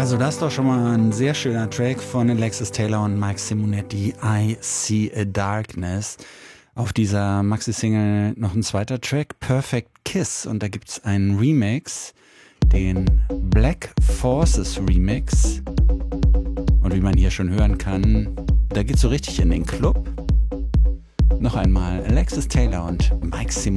Also das ist doch schon mal ein sehr schöner Track von Alexis Taylor und Mike Simonetti, I See a Darkness. Auf dieser Maxi-Single noch ein zweiter Track, Perfect Kiss. Und da gibt es einen Remix, den Black Forces Remix. Und wie man hier schon hören kann, da geht's so richtig in den Club. Noch einmal Alexis Taylor und Mike Simonetti.